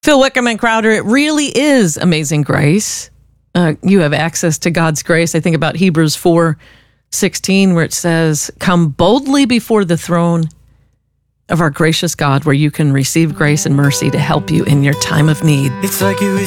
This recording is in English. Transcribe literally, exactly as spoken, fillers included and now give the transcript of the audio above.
Phil Wickerman Crowder, it really is amazing grace. Uh, you have access to God's grace. I think about Hebrews four sixteen, where it says, come boldly before the throne of our gracious God, where you can receive grace and mercy to help you in your time of need. It's like you